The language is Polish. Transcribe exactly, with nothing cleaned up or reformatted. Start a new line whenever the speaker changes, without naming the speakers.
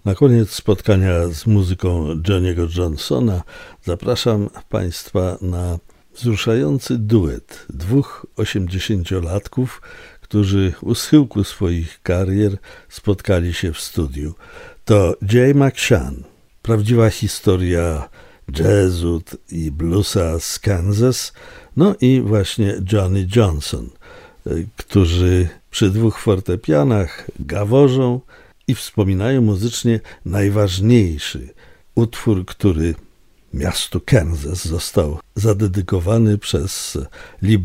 Na koniec spotkania z muzyką Johnny'ego Johnsona zapraszam Państwa na wzruszający duet dwóch osiemdziesięciolatków, którzy u schyłku swoich karier spotkali się w studiu. To Jay McShann, prawdziwa historia jazzu i bluesa z Kansas, no i właśnie Johnny Johnson, którzy przy dwóch fortepianach gaworzą i wspominają muzycznie najważniejszy utwór, który miastu Kansas został zadedykowany przez